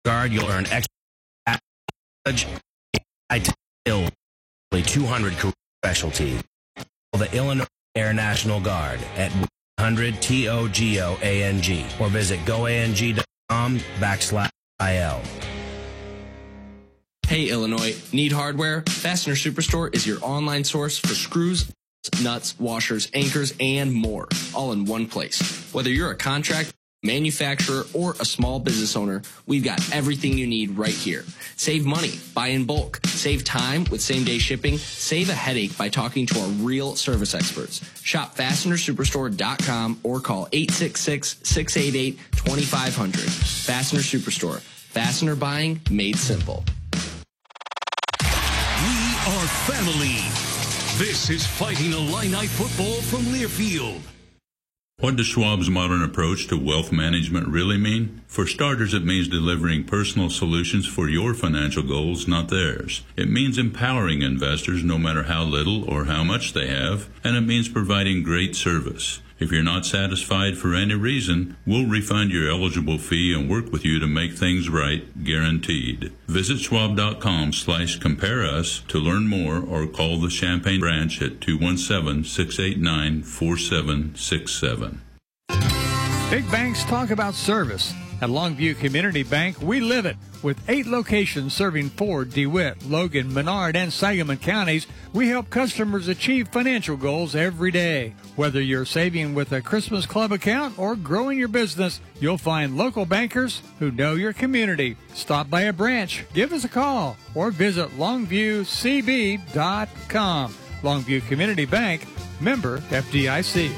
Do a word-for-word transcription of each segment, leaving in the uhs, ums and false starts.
Guard, you'll earn extra knowledge. two hundred career specialties. Call the Illinois Air National Guard at one hundred T O G O A N G or visit goang.com backslash IL. Hey Illinois, need hardware? Fastener Superstore is your online source for screws, nuts, washers, anchors, and more, all in one place. Whether you're a contractor, manufacturer, or a small business owner, we've got everything you need right here. Save money, buy in bulk, save time with same-day shipping, save a headache by talking to our real service experts. Shop fastener superstore dot com or call eight six six, six eight eight, two five zero zero. Fastener Superstore. Fastener buying made simple. We are family. This is Fighting Illini football from Learfield. What does Schwab's modern approach to wealth management really mean? For starters, it means delivering personal solutions for your financial goals, not theirs. It means empowering investors no matter how little or how much they have, and it means providing great service. If you're not satisfied for any reason, we'll refund your eligible fee and work with you to make things right, guaranteed. Visit schwab.com slash compare us to learn more or call the Champaign branch at two one seven, six eight nine, four seven six seven. Big banks talk about service. At Longview Community Bank, we live it. With eight locations serving Ford, DeWitt, Logan, Menard, and Sangamon counties, we help customers achieve financial goals every day. Whether you're saving with a Christmas Club account or growing your business, you'll find local bankers who know your community. Stop by a branch, give us a call, or visit longview c b dot com. Longview Community Bank, member F D I C.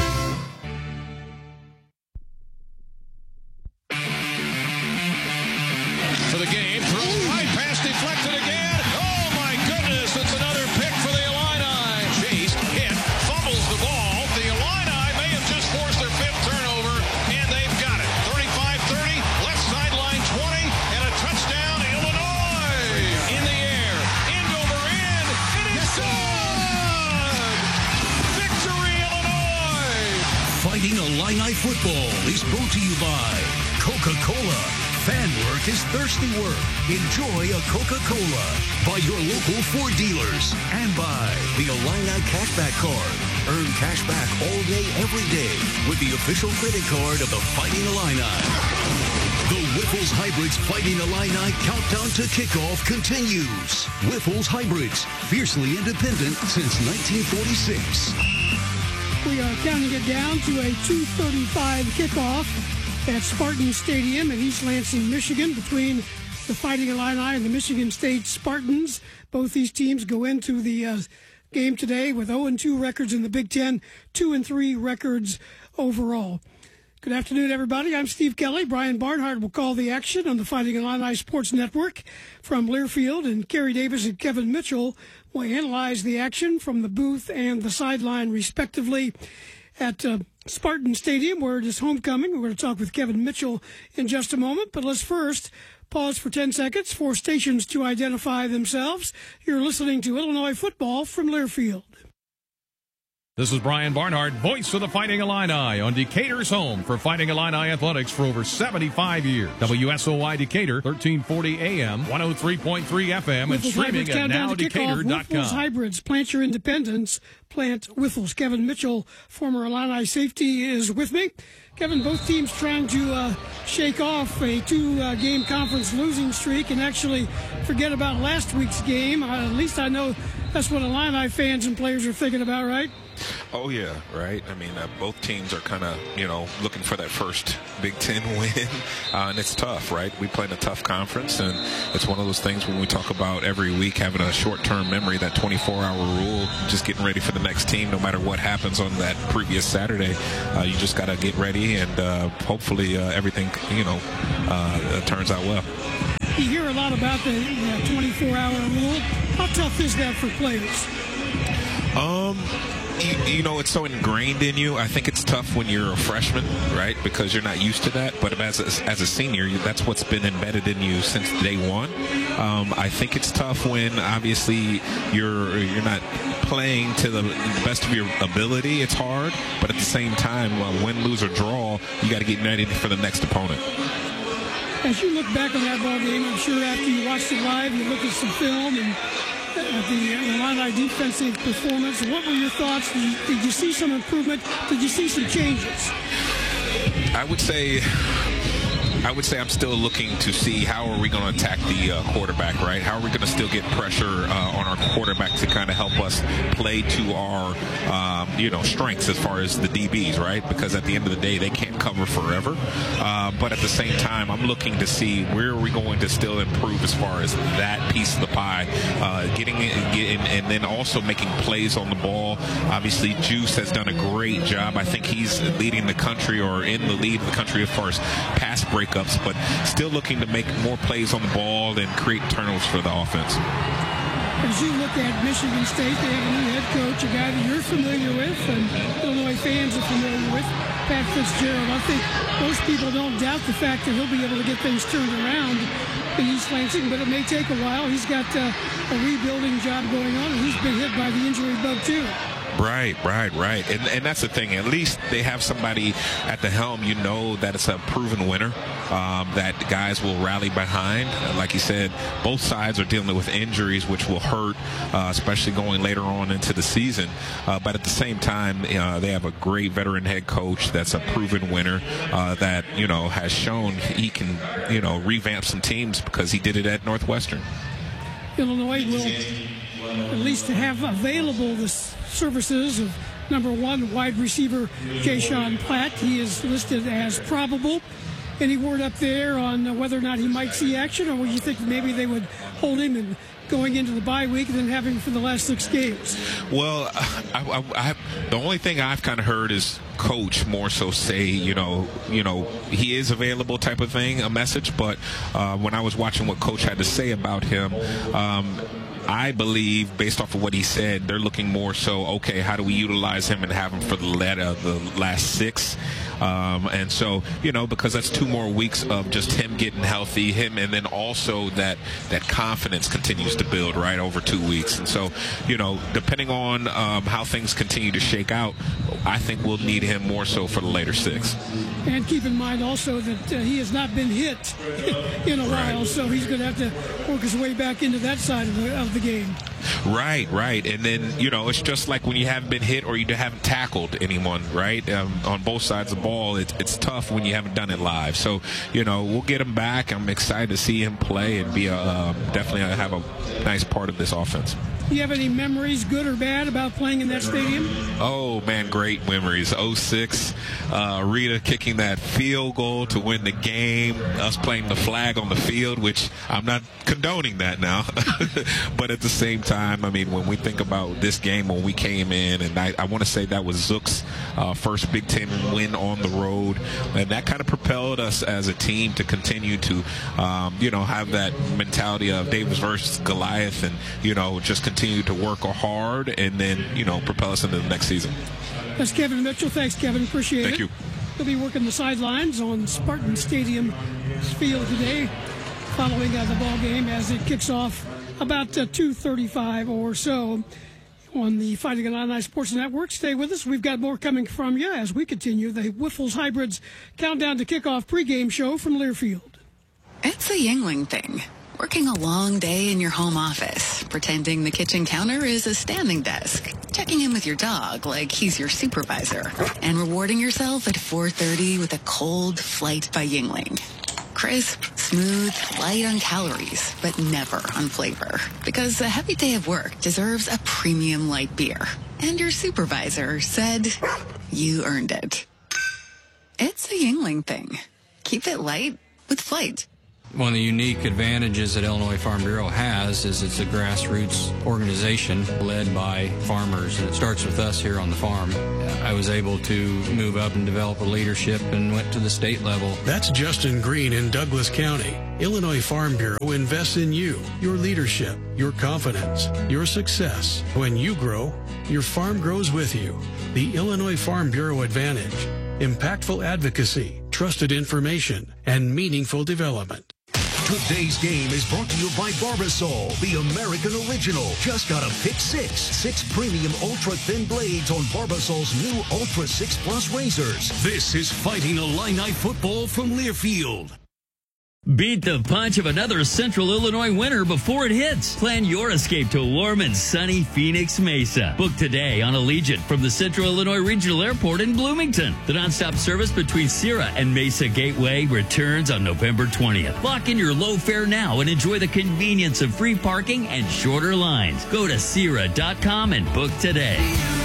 For the game, throws right pass deflected again. Oh my goodness, it's another pick for the Illini. Chase hit, fumbles the ball. The Illini may have just forced their fifth turnover, and they've got it. thirty-five thirty, left sideline twenty, and a touchdown, Illinois. In the air, end over end, and it's good! Victory, Illinois! Fighting Illini football is brought to you by Coca-Cola. Fan work is thirsty work. Enjoy a Coca-Cola. By your local Ford dealers. And by the Illini Cashback Card. Earn cash back all day, every day with the official credit card of the Fighting Illini. The Whiffles Hybrids Fighting Illini countdown to kickoff continues. Whiffles Hybrids, fiercely independent since nineteen forty-six. We are counting it down to a two thirty-five kickoff at Spartan Stadium in East Lansing, Michigan, between the Fighting Illini and the Michigan State Spartans. Both these teams go into the uh, game today with oh and two records in the Big Ten, two and three records overall. Good afternoon, everybody. I'm Steve Kelly. Brian Barnhart will call the action on the Fighting Illini Sports Network from Learfield, and Kerry Davis and Kevin Mitchell will analyze the action from the booth and the sideline, respectively, at uh, Spartan Stadium, where it is homecoming. We're going to talk with Kevin Mitchell in just a moment, but let's first pause for ten seconds for stations to identify themselves. You're listening to Illinois football from Learfield. This is Brian Barnhart, voice of the Fighting Illini on Decatur's home for Fighting Illini athletics for over seventy-five years. W S O Y Decatur, thirteen forty A M, one oh three point three F M, and streaming at now decatur dot com. Whiffles Hybrids, plant your independence, plant Whiffles. Kevin Mitchell, former Illini safety, is with me. Kevin, both teams trying to uh, shake off a two-game uh, conference losing streak and actually forget about last week's game. Uh, at least I know that's what Illini fans and players are thinking about, right? Oh, yeah, right. I mean, uh, both teams are kind of, you know, looking for that first Big Ten win, uh, and it's tough, right? We play in a tough conference, and it's one of those things when we talk about every week having a short-term memory, that twenty-four hour rule, just getting ready for the next team no matter what happens on that previous Saturday. Uh, you just got to get ready, and uh, hopefully uh, everything, you know, uh, turns out well. You hear a lot about the twenty-four hour rule. How tough is that for players? Um... You, you know, it's so ingrained in you. I think it's tough when you're a freshman, right, because you're not used to that. But as a, as a senior, you, that's what's been embedded in you since day one. Um, I think it's tough when, obviously, you're you're not playing to the best of your ability. It's hard. But at the same time, uh, win, lose, or draw, you got to get ready for the next opponent. As you look back on that ball game, I'm sure after you watched it live, you look at some film and at the Illini defensive performance. What were your thoughts? Did you, did you see some improvement? Did you see some changes? I would say I would say I'm still looking to see how are we going to attack the uh, quarterback, right? How are we going to still get pressure uh, on our quarterback to kind of help us play to our, um, you know, strengths as far as the D Bs, right? Because at the end of the day, they can't cover forever. Uh, but at the same time, I'm looking to see where are we going to still improve as far as that piece of the pie, uh, getting it, getting, and then also making plays on the ball. Obviously, Juice has done a great job. I think he's leading the country or in the lead of the country as far as pass break ups, but still looking to make more plays on the ball and create turnovers for the offense. As you look at Michigan State, they have a new head coach, a guy that you're familiar with, and Illinois fans are familiar with, Pat Fitzgerald. I think most people don't doubt the fact that he'll be able to get things turned around in East Lansing, but it may take a while. He's got uh, a rebuilding job going on, and he's been hit by the injury bug too. Right, right, right. And and that's the thing. At least they have somebody at the helm, you know, that it's a proven winner, um, that guys will rally behind. Like you said, both sides are dealing with injuries, which will hurt, uh, especially going later on into the season. Uh, but at the same time, uh, they have a great veteran head coach that's a proven winner uh, that, you know, has shown he can, you know, revamp some teams because he did it at Northwestern. Illinois will at least have available the services of number one wide receiver Jayshon Platt. He is listed as probable. Any word up there on whether or not he might see action, or would you think maybe they would hold him and going into the bye week and then have him for the last six games? Well, I, I, I, the only thing I've kind of heard is coach more so say, you know, you know, he is available type of thing, a message. But uh, when I was watching what coach had to say about him, um, I believe, based off of what he said, they're looking more so, okay, how do we utilize him and have him for the, latter, the last six? Um, and so, you know, because that's two more weeks of just him getting healthy, him, and then also that that confidence continues to build, right, over two weeks. And so, you know, depending on um, how things continue to shake out, I think we'll need him more so for the later six. And keep in mind also that uh, he has not been hit in a while, right. So he's going to have to work his way back into that side of the, of the game. Right, right. And then, you know, it's just like when you haven't been hit or you haven't tackled anyone, right, um, on both sides of the ball. It's, it's tough when you haven't done it live. So, you know, we'll get him back. I'm excited to see him play and be a, uh, definitely have a nice part of this offense. Do you have any memories, good or bad, about playing in that stadium? Oh, man, great memories. oh six, uh, Rita kicking that field goal to win the game, us playing the flag on the field, which I'm not condoning that now. But at the same time, I mean, when we think about this game, when we came in, and I, I want to say that was Zook's uh, first Big Ten win on the road, and that kind of propelled us as a team to continue to, um, you know, have that mentality of Davis versus Goliath and, you know, just continue to work hard and then, you know, propel us into the next season. That's Kevin Mitchell. Thanks, Kevin. Appreciate Thank it. you. He'll be working the sidelines on Spartan Stadium field today following uh, the ball game as it kicks off about uh, two thirty-five or so on the Fighting Illini Sports Network. Stay with us. We've got more coming from you as we continue the Wiffles Hybrids Countdown to Kickoff pregame show from Learfield. It's a Yingling thing. Working a long day in your home office, pretending the kitchen counter is a standing desk, checking in with your dog like he's your supervisor, and rewarding yourself at four thirty with a cold flight by Yingling. Crisp, smooth, light on calories, but never on flavor. Because a heavy day of work deserves a premium light beer. And your supervisor said you earned it. It's a Yingling thing. Keep it light with Flight. One of the unique advantages that Illinois Farm Bureau has is it's a grassroots organization led by farmers, and it starts with us here on the farm. I was able to move up and develop a leadership and went to the state level. That's Justin Green in Douglas County. Illinois Farm Bureau invests in you, your leadership, your confidence, your success. When you grow, your farm grows with you. The Illinois Farm Bureau Advantage. Impactful advocacy, trusted information, and meaningful development. Today's game is brought to you by Barbasol, the American original. Just got a pick six. Six premium ultra-thin blades on Barbasol's new Ultra six Plus razors. This is Fighting Illini football from Learfield. Beat the punch of another Central Illinois winter before it hits. Plan your escape to warm and sunny Phoenix Mesa. Book today on Allegiant from the Central Illinois Regional Airport in Bloomington. The nonstop service between Sierra and Mesa Gateway returns on November twentieth. Lock in your low fare now and enjoy the convenience of free parking and shorter lines. Go to Sierra dot com and book today.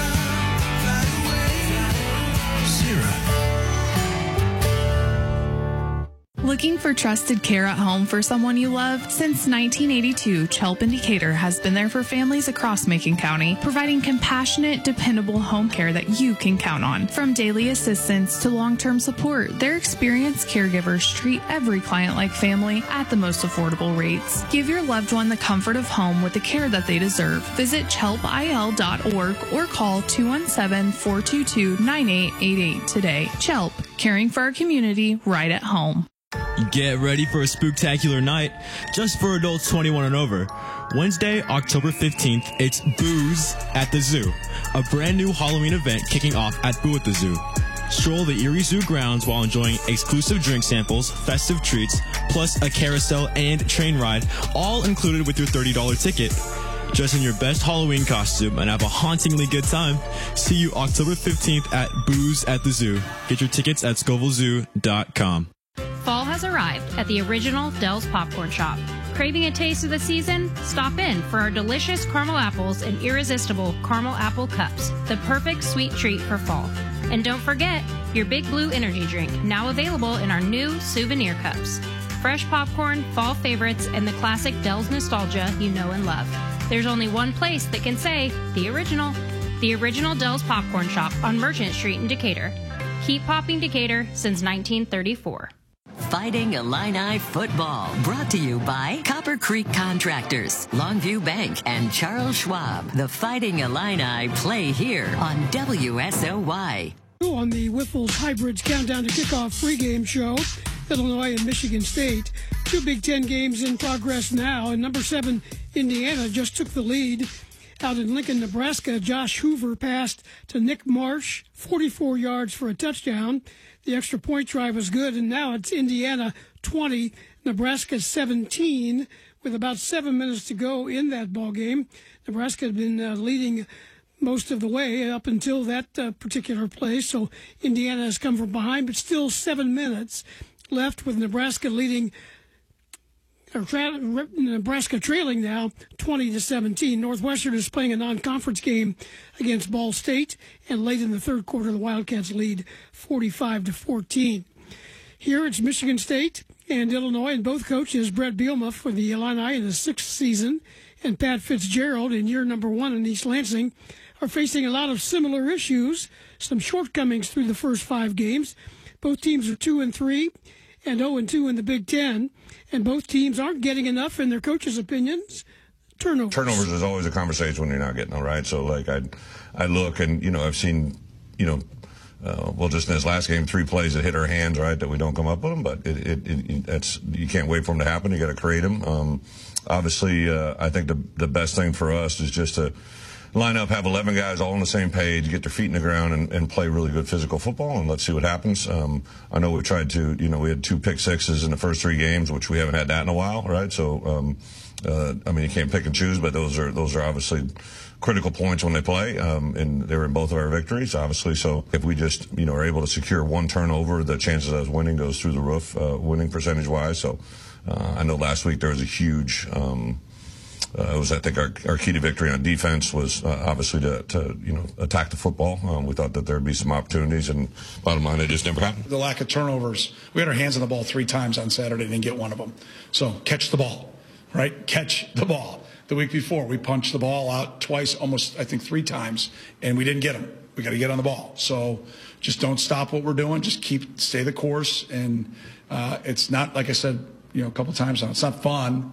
Looking for trusted care at home for someone you love? Since nineteen eighty-two, Chelp in Decatur has been there for families across Macon County, providing compassionate, dependable home care that you can count on. From daily assistance to long-term support, their experienced caregivers treat every client like family at the most affordable rates. Give your loved one the comfort of home with the care that they deserve. Visit chelp I L dot org or call two one seven, four two two, nine eight eight eight today. Chelp, caring for our community right at home. Get ready for a spooktacular night just for adults twenty-one and over. Wednesday, October fifteenth, it's Booze at the Zoo, a brand new Halloween event kicking off at Boo at the Zoo. Stroll the Erie Zoo grounds while enjoying exclusive drink samples, festive treats, plus a carousel and train ride, all included with your thirty dollars ticket. Dress in your best Halloween costume and have a hauntingly good time. See you October fifteenth at Booze at the Zoo. Get your tickets at scoville zoo dot com. Fall has arrived at the original Dell's Popcorn Shop. Craving a taste of the season? Stop in for our delicious caramel apples and irresistible caramel apple cups, the perfect sweet treat for fall. And don't forget your Big Blue energy drink, now available in our new souvenir cups. Fresh popcorn, fall favorites, and the classic Dell's nostalgia you know and love. There's only one place that can say the original. The original Dell's Popcorn Shop on Merchant Street in Decatur. Keep popping Decatur since nineteen thirty-four. Fighting Illini football, brought to you by Copper Creek Contractors, Longview Bank, and Charles Schwab. The Fighting Illini play here on W S O Y. On the Wiffles Hybrids Countdown to Kickoff pregame show, Illinois and Michigan State. Two Big Ten games in progress now, and number seven, Indiana, just took the lead. Out in Lincoln, Nebraska, Josh Hoover passed to Nick Marsh, forty-four yards for a touchdown. The extra point try was good, and now it's Indiana twenty, Nebraska seventeen, with about seven minutes to go in that ball game. Nebraska had been uh, leading most of the way up until that uh, particular play, so Indiana has come from behind, but still seven minutes left with Nebraska leading, or tra- Nebraska trailing now twenty to seventeen. Northwestern is playing a non-conference game against Ball State, and late in the third quarter, the Wildcats lead forty-five to fourteen. Here it's Michigan State and Illinois, and both coaches, Brett Bielema for the Illini in his sixth season, and Pat Fitzgerald in year number one in East Lansing, are facing a lot of similar issues, some shortcomings through the first five games. Both teams are two and three and oh and two in the Big Ten, and both teams aren't getting enough, in their coaches' opinions, turnovers. Turnovers is always a conversation when you're not getting them, right? So, like, I I look and, you know, I've seen, you know, uh, well, just in this last game, three plays that hit our hands, right, that we don't come up with them, but it, it, it, that's, you can't wait for them to happen. You got to create them. Um, obviously, uh, I think the the best thing for us is just to line up, have eleven guys all on the same page, get their feet in the ground, and, and play really good physical football, and let's see what happens. Um, I know we tried to, you know, we had two pick sixes in the first three games, which we haven't had that in a while, right? So, um, uh, I mean, you can't pick and choose, but those are those are obviously critical points when they play, um, and they were in both of our victories, obviously. So if we just, you know, are able to secure one turnover, the chances of us winning goes through the roof, uh, winning percentage-wise. So uh, I know last week there was a huge um, Uh, it was, I think, our, our key to victory on defense was uh, obviously to, to, you know, attack the football. Um, we thought that there would be some opportunities, and bottom line, it just never happened. The lack of turnovers. We had our hands on the ball three times on Saturday and didn't get one of them. So catch the ball, right? Catch the ball. The week before, we punched the ball out twice, almost, I think, three times, and we didn't get them. We got to get on the ball. So just don't stop what we're doing. Just keep, stay the course. And uh, it's not, like I said, you know, a couple times now, it's not fun.